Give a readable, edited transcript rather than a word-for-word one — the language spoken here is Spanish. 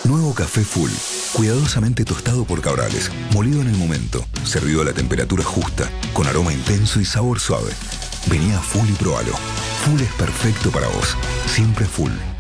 Nuevo café Full, cuidadosamente tostado por Cabrales, molido en el momento, servido a la temperatura justa, con aroma intenso y sabor suave. Vení a Full y probalo. Full es perfecto para vos, siempre Full.